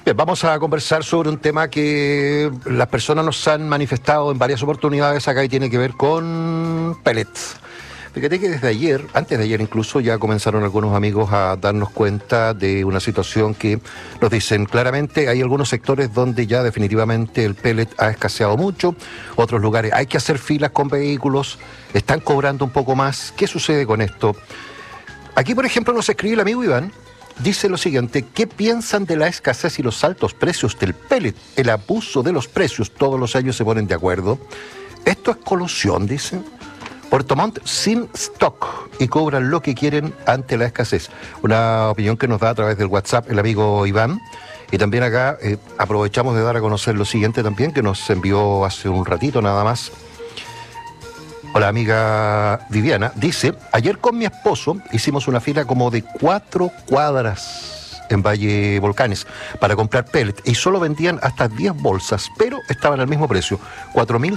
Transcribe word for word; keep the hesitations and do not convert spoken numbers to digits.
Bien, vamos a conversar sobre un tema que las personas nos han manifestado en varias oportunidades acá y tiene que ver con pellets. Fíjate que desde ayer, antes de ayer incluso, ya comenzaron algunos amigos a darnos cuenta de una situación que nos dicen claramente, hay algunos sectores donde ya definitivamente el pellet ha escaseado mucho, otros lugares hay que hacer filas con vehículos, están cobrando un poco más. ¿Qué sucede con esto? Aquí, por ejemplo, nos escribe el amigo Iván, dice lo siguiente: ¿qué piensan de la escasez y los altos precios del pellet? El abuso de los precios, todos los años se ponen de acuerdo. Esto es colusión, dicen. Puerto Montt sin stock y cobran lo que quieren ante la escasez. Una opinión que nos da a través del WhatsApp el amigo Iván. Y también acá eh, aprovechamos de dar a conocer lo siguiente también, que nos envió hace un ratito nada más. Hola, amiga Viviana. Dice, ayer con mi esposo hicimos una fila como de cuatro cuadras en Valle Volcanes para comprar pellet y solo vendían hasta diez bolsas, pero estaban al mismo precio, cuatro mil